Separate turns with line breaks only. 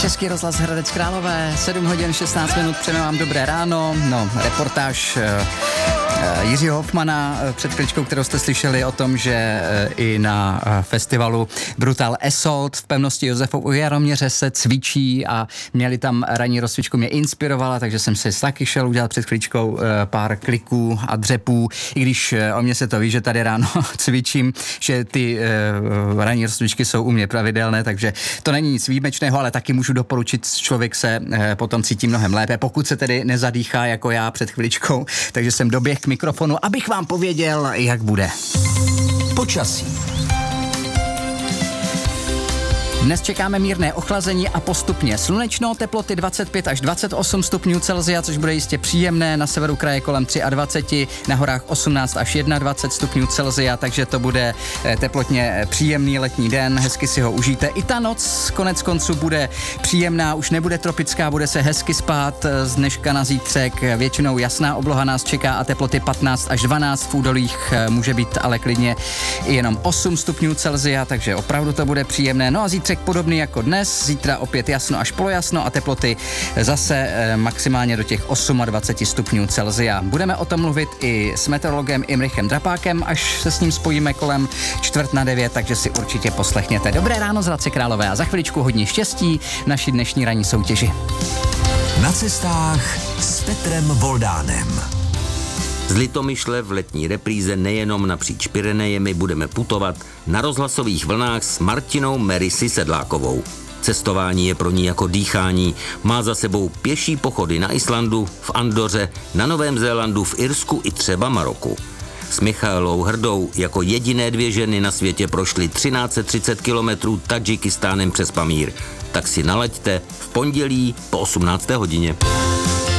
Český rozhlas Hradec Králové, 7 hodin 16 minut, přejeme vám dobré ráno. Reportáž Jiřího Hoffmana před chvíličkou, kterou jste slyšeli o tom, že i na festivalu Brutal Assault v pevnosti Josefov u Jaroměře se cvičí a měli tam ranní rozcvičku, mě inspirovala, takže jsem si taky šel udělat před chvíličkou pár kliků a dřepů, i když o mě se to ví, že tady ráno cvičím, že ty ranní rozcvičky jsou u mě pravidelné, takže to není nic výjimečného, ale taky můžu doporučit, člověk se potom cítí mnohem lépe, pokud se tedy nezadýchá jako já před chvíličkou, takže jsem doběh k mikrofonu, abych vám pověděl, jak bude.
Počasí.
Dnes čekáme mírné ochlazení a postupně slunečno, teploty 25 až 28 stupňů Celsia, což bude jistě příjemné, na severu kraje kolem 23, na horách 18 až 21 stupňů Celsia, takže to bude teplotně příjemný letní den, hezky si ho užijte. I ta noc konec konců bude příjemná, už nebude tropická, bude se hezky spát, z dneška na zítřek většinou jasná obloha nás čeká a teploty 15 až 12, v údolích může být ale klidně i jenom 8 stupňů Celsia, takže opravdu to bude příjemné. No a zítřek podobný jako dnes, zítra opět jasno až polojasno a teploty zase maximálně do těch 28 stupňů Celsia. Budeme o tom mluvit i s meteorologem Imrichem Drapákem, až se s ním spojíme kolem 8:45, takže si určitě poslechněte. Dobré ráno z Hradce Králové a za chviličku hodně štěstí v naší dnešní ranní soutěži.
Na cestách s Petrem Voldánem.
Z Litomyšle v letní repríze nejenom napříč Pyrenejemi budeme putovat na rozhlasových vlnách s Martinou Merisy Sedlákovou. Cestování je pro ní jako dýchání. Má za sebou pěší pochody na Islandu, v Andoře, na Novém Zélandu, v Irsku i třeba Maroku. S Michaelou Hrdou jako jediné 2 ženy na světě prošly 1330 kilometrů Tadžikistánem přes Pamír. Tak si nalaďte v pondělí po 18. hodině.